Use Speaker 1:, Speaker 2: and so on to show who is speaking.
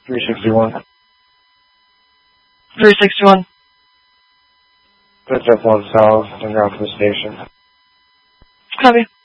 Speaker 1: 361.
Speaker 2: 361.
Speaker 1: Pitch up 1 south and ground for the station.
Speaker 2: Copy.